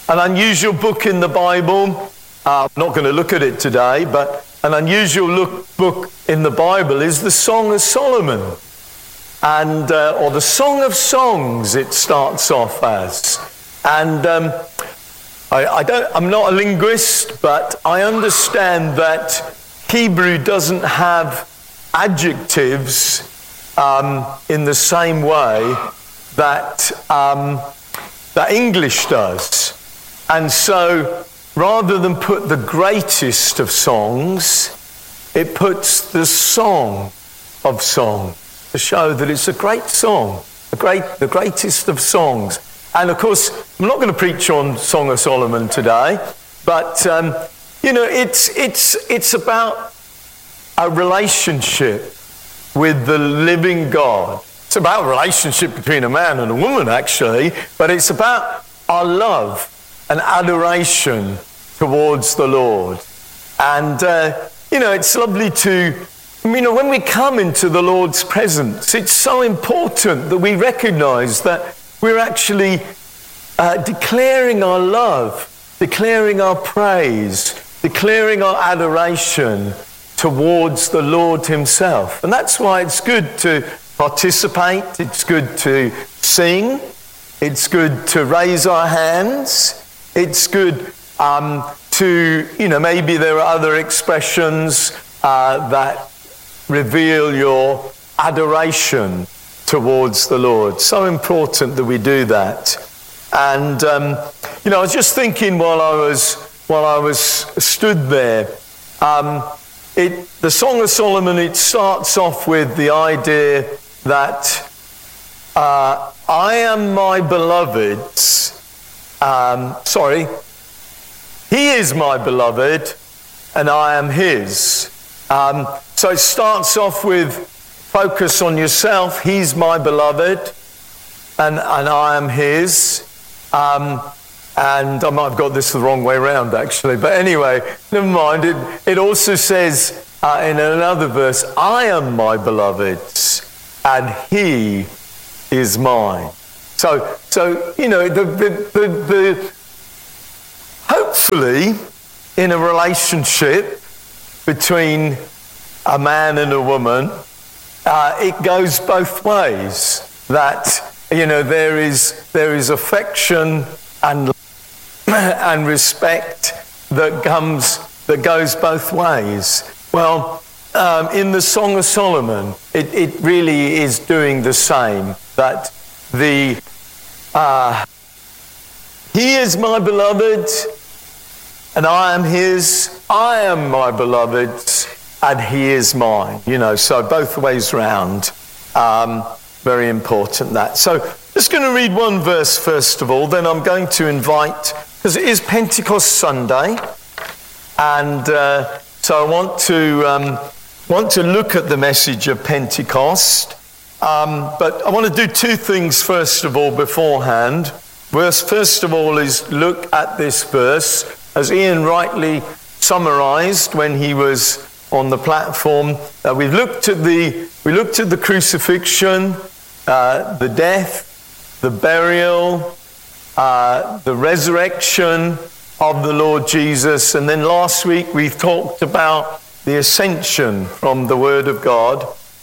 An unusual book in the Bible. I'm not going to look at it today, but an unusual book in the Bible is the Song of Solomon, and or the Song of Songs. It starts off as, and I'm not a linguist, but I understand that Hebrew doesn't have adjectives in the same way that that English does. And so rather than put the greatest of songs, it puts the Song of Songs to show that it's a great song, the greatest of songs. And of course, I'm not going to preach on Song of Solomon today, but it's about a relationship with the living God. It's about a relationship between a man and a woman, actually, but it's about our love and adoration towards the Lord. And, it's lovely to, when we come into the Lord's presence, it's so important that we recognize that we're actually declaring our love, declaring our praise, declaring our adoration towards the Lord himself. And that's why it's good to participate, it's good to sing, it's good to raise our hands, it's good to, maybe there are other expressions that reveal your adoration towards the Lord. So important that we do that. And, I was just thinking while I was stood there, the Song of Solomon, it starts off with the idea that I am my beloved's, he is my beloved and I am his. So it starts off with focus on yourself. He's my beloved and I am his. And I might have got this the wrong way around, actually. But anyway, never mind. It also says in another verse, I am my beloved's and he is mine. So hopefully in a relationship between a man and a woman, it goes both ways. That, there is affection and respect that goes both ways. Well, in the Song of Solomon, it really is doing the same. That he is my beloved, and I am his. I am my beloved's, and he is mine. So both ways round. Very important that. So just going to read one verse first of all, then I'm going to invite, because it is Pentecost Sunday, and so I want to look at the message of Pentecost, but I want to do two things first of all beforehand. First of all is look at this verse, as Ian rightly summarized when he was on the platform. We looked at the crucifixion, the death, the burial, the resurrection of the Lord Jesus. And then last week we talked about the ascension from the Word of God.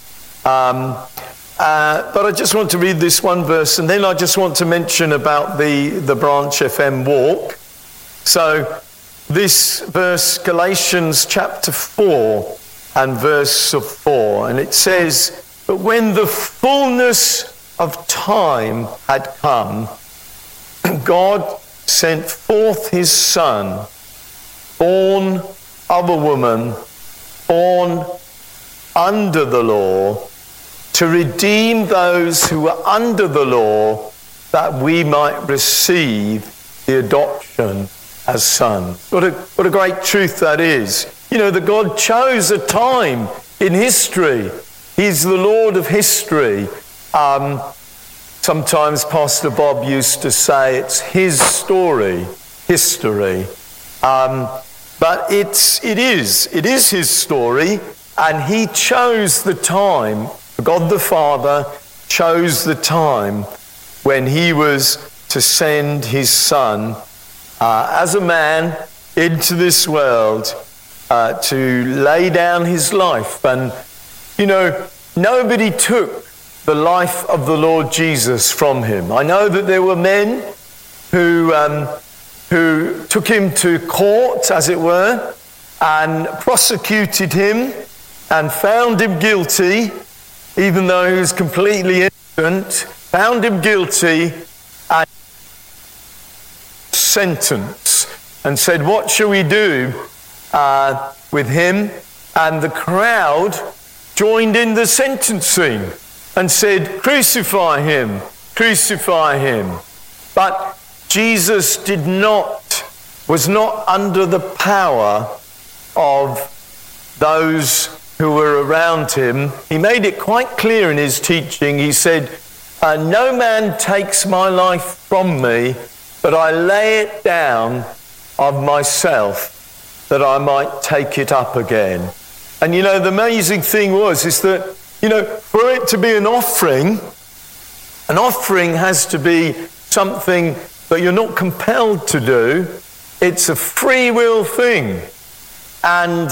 But I just want to read this one verse, and then I just want to mention about the Branch FM walk. So this verse, Galatians chapter 4 and verse 4, and it says, "But when the fullness of time had come, God sent forth his Son, born of a woman, born under the law, to redeem those who were under the law, that we might receive the adoption as sons." What a great truth that is. That God chose a time in history. He's the Lord of history. Sometimes Pastor Bob used to say it's his story, history. But it is his story, and he chose the time. God the Father chose the time when he was to send his Son as a man into this world to lay down his life. And, you know, nobody took the life of the Lord Jesus from him. I know that there were men who took him to court, as it were, and prosecuted him and found him guilty, even though he was completely innocent, found him guilty and sentence, and said, what shall we do with him? And the crowd joined in the sentencing and said, crucify him, crucify him. But Jesus was not under the power of those who were around him. He made it quite clear in his teaching. He said, no man takes my life from me, but I lay it down of myself that I might take it up again. And you know, the amazing thing is that, you know, for it to be an offering has to be something that you're not compelled to do. It's a free will thing. And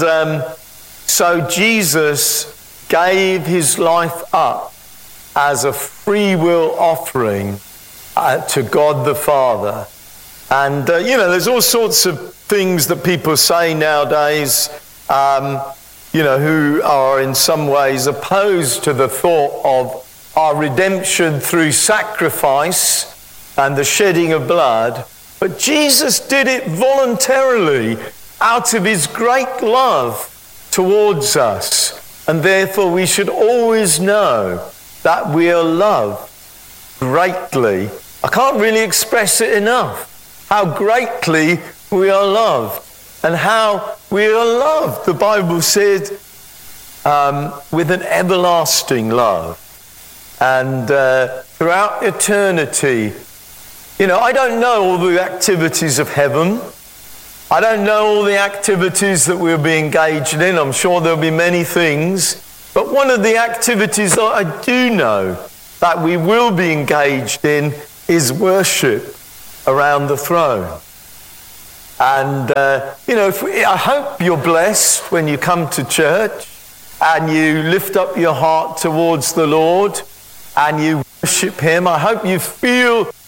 so Jesus gave his life up as a free will offering to God the Father. And, you know, there's all sorts of things that people say nowadays, you know, who are in some ways opposed to the thought of our redemption through sacrifice and the shedding of blood. But Jesus did it voluntarily out of his great love towards us. And therefore we should always know that we are loved greatly. I can't really express it enough, how greatly we are loved and how we are loved. The Bible said with an everlasting love. And throughout eternity, you know, I don't know all the activities of heaven. I don't know all the activities that we'll be engaged in. I'm sure there'll be many things. But one of the activities that I do know that we will be engaged in is worship around the throne. And, you know, I hope you're blessed when you come to church and you lift up your heart towards the Lord and you worship him. I hope you feel